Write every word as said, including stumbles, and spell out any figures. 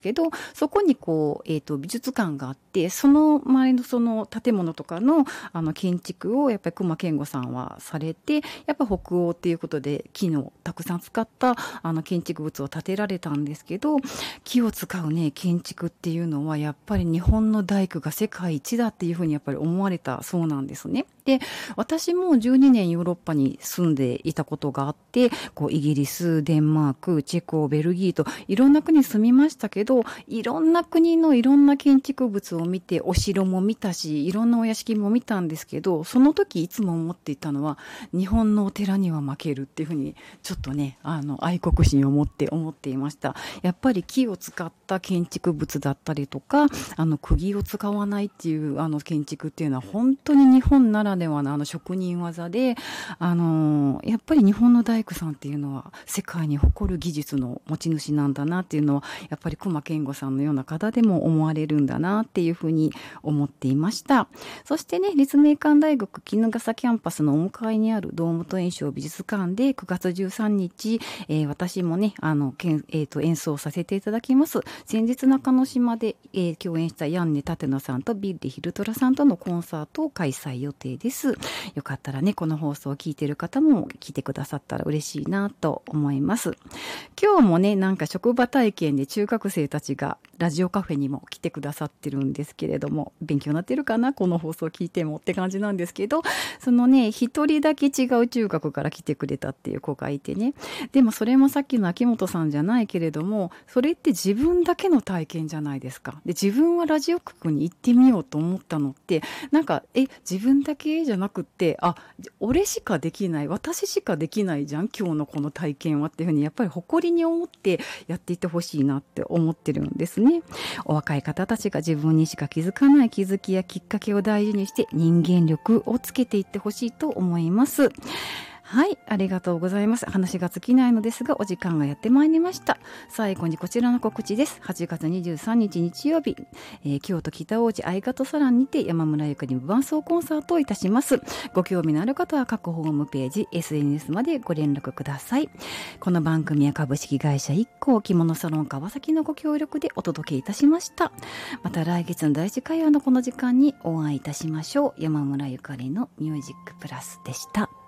けど、そこにこう、えっと、美術館があって、その周りのその建物とかの、あの、建築をやっぱり隈研吾さんはされて、やっぱ北欧っていうことで木のたくさん使った、あの、建築物を建てられたんですけど、木を使うね、建築っていうのは、やっぱり日本の大工が世界一だっていうふうにやっぱり思われたそうなんですね。で、私もじゅうにねんヨーロッパに住んでいたことがあって、こう、イギリス、デンマーク、チェコ、ベルギーといろんな国住みましたけど、いろんな国のいろんな建築物を見て、お城も見たし、いろんなお屋敷も見たんですけど、その時いつも思っていたのは、日本のお寺には負けるっていうふうに、ちょっとね、あの、愛国心を持って思っていました。やっぱり木を使った建築物だったりとか、あの、釘を使わないっていう、あの、建築っていうのは、本当に日本ならではのあの、職人技で、あの、やっぱり日本の大工さんっていうのは、世界に誇る技術の持ち主なんだなっていうのは、やっぱり隈研吾さんのような方でも思われるんだなっていうふうに思っていました。そしてね、立命館大学衣笠キャンパスのお向かいにある堂本演唱美術館でくがつじゅうさんにち、えー、私もね、あの、けんえー、と演奏させていただきます。先日中之島で、えー、共演したヤンネ・タテナさんとビッリ・ヒルトラさんとのコンサートを開催予定です。よかったらね、この放送を聞いている方も聞いてくださったら嬉しいなと思います。今日もね、なんか職場体験で中学生たちがラジオカフェにも来てくださってるんですけれども、勉強になってるかなこの放送聞いてもって感じなんですけど、そのね、一人だけ違う中学から来てくれたっていう子がいてね。でもそれもさっきの秋元さんじゃないけれども、それって自分だけの体験じゃないですか。で、自分はラジオ局に行ってみようと思ったのって、なんか、え、自分だけじゃなくって、あ、俺しかできない、私しかできないじゃん、今日のこの体験はっていうふうに、やっぱり誇りに思ってやっていってほしいなって思ってるんですね。お若い方たちが自分にしか気づかない気づきやきっかけを大事にして人間力をつけていってほしいと思います。はい、ありがとうございます。話が尽きないのですが、お時間がやってまいりました。最後にこちらの告知です。はちがつにじゅうさんにち日曜日、えー、京都北大路相方サランにて山村ゆかり無伴奏コンサートをいたします。ご興味のある方は各ホームページ、エスエヌエス までご連絡ください。この番組は株式会社いっこう着物サロン川崎のご協力でお届けいたしました。また来月のだいいち火曜のこの時間にお会いいたしましょう。山村ゆかりのミュージックプラスでした。